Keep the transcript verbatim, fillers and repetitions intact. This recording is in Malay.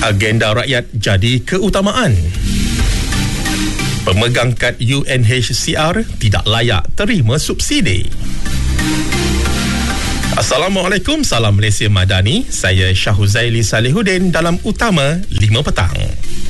Agenda rakyat jadi keutamaan. Pemegang kad U N H C R tidak layak terima subsidi. Assalamualaikum, salam Malaysia Madani. Saya Syah Huzaili Salihuddin dalam Utama lima Petang.